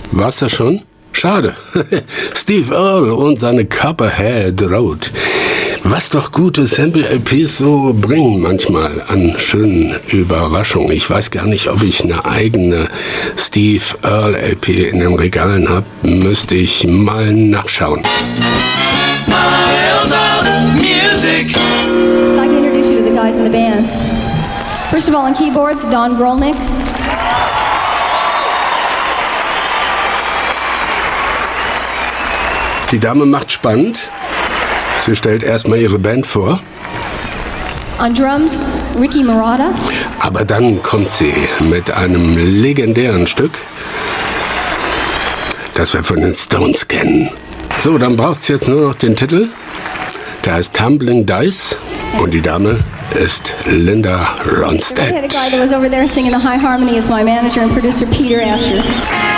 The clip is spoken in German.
War's das schon? Schade. Steve Earle und seine Copperhead Road. Was doch gute Sample-LPs so bringen manchmal an schönen Überraschungen. Ich weiß gar nicht, ob ich eine eigene Steve Earle-LP in den Regalen habe. Müsste ich mal nachschauen. Miles of music. I'd like to introduce you to the guys in the band. First of all, on keyboards, Don Grolnick. Die Dame macht spannend. Sie stellt erstmal ihre Band vor. On drums, Ricky Marotta. Aber dann kommt sie mit einem legendären Stück, das wir von den Stones kennen. So, dann braucht es jetzt nur noch den Titel. Der heißt Tumbling Dice und die Dame ist Linda I had a Ronstadt. guy that was over there singing the high harmony as my manager and producer Peter Asher.